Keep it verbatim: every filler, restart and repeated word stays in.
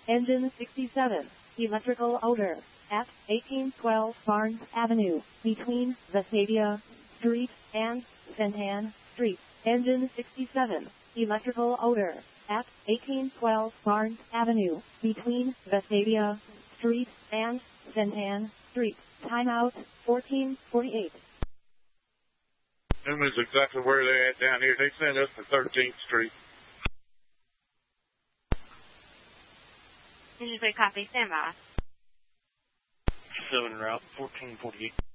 Engine sixty-seven. Electrical odor. At eighteen twelve Barnes Avenue, between Vestavia Street and Santan Street. Engine sixty-seven. Electrical odor. At eighteen twelve Barnes Avenue, between Vestavia Street and Santan Street. Timeout fourteen forty-eight. Them is exactly where they at down here. They sent us to thirteenth Street. Engine three, copy. Stand by. seven route, fourteen forty-eight.